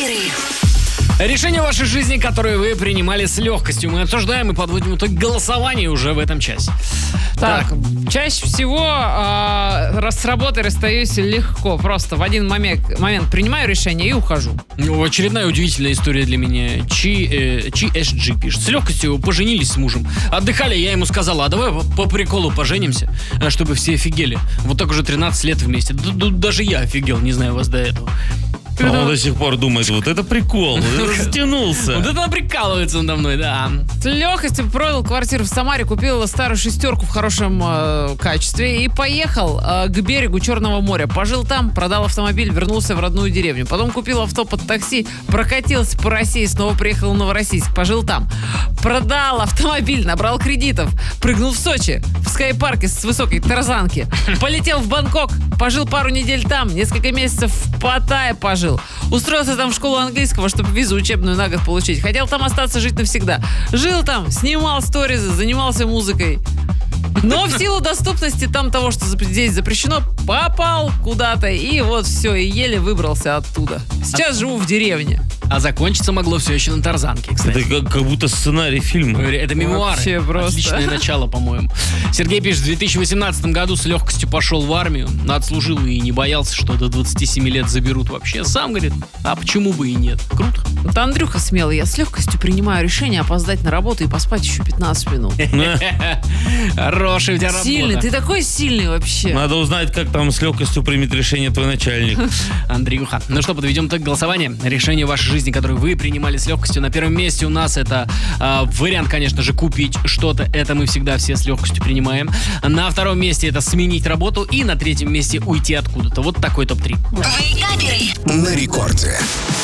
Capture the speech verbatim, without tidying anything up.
Решения в вашей жизни, которые вы принимали с легкостью, мы обсуждаем и подводим итог голосования уже в этом часе. Так, так. Чаще всего э, с работы расстаюсь легко. Просто в один момент, момент принимаю решение и ухожу. Ну, очередная удивительная история для меня. Чи, э, Чи эс джи пишет. С легкостью поженились с мужем. Отдыхали, я ему сказала, а давай по, по приколу поженимся, чтобы все офигели. Вот так уже тринадцать лет вместе. Д- д- даже я офигел, не знаю вас до этого. А он до сих пор думает, вот это прикол, растянулся. Вот это прикалывается надо мной, да. С легкостью продал квартиру в Самаре, купил старую шестерку в хорошем э, качестве и поехал э, к берегу Черного моря. Пожил там, продал автомобиль, вернулся в родную деревню. Потом купил авто под такси, прокатился по России, снова приехал в Новороссийск, пожил там. Продал автомобиль, набрал кредитов, прыгнул в Сочи, в скайпарке с высокой тарзанки. Полетел в Бангкок, пожил пару недель там, несколько месяцев в Паттайе пожил. Устроился там в школу английского, чтобы визу учебную на год получить. Хотел там остаться жить навсегда. Жил там, снимал сторизы, занимался музыкой. Но в силу доступности там того, что здесь запрещено, попал куда-то. И вот все, и еле выбрался оттуда. Сейчас живу в деревне. А закончиться могло все еще на тарзанке, кстати. Это как, как будто сценарий фильма. Это мемуары. Вообще просто. Отличное начало, по-моему. Сергей пишет, в две тысячи восемнадцатом году с легкостью пошел в армию, отслужил и не боялся, что до двадцати семи лет заберут вообще. Сам говорит, а почему бы и нет? Круто. Вот Андрюха смелый. Я с легкостью принимаю решение опоздать на работу и поспать еще пятнадцать минут. Хорошая у тебя работа. Сильный, ты такой сильный вообще. Надо узнать, как там с легкостью примет решение твой начальник. Андрюха. Ну что, подведем итог голосования. Решение вашей жизни, которое вы принимали с легкостью. На первом месте у нас это э, вариант, конечно же, купить что-то. Это мы всегда все с легкостью принимаем. На втором месте это сменить работу. И на третьем месте уйти откуда-то. Вот такой топ три. На рекорде.